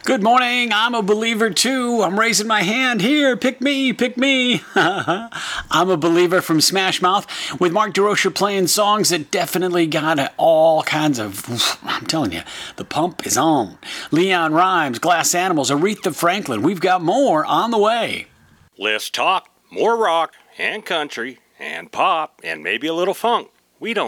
Good morning, I'm a believer too. I'm raising my hand here. Pick me, pick me. I'm a believer from Smash Mouth with Mark DeRocher playing songs that definitely got all kinds of, I'm telling you, the pump is on. Leon Rimes, Glass Animals, Aretha Franklin. We've got more on the way. Let's talk more rock and country and pop and maybe a little funk. We don't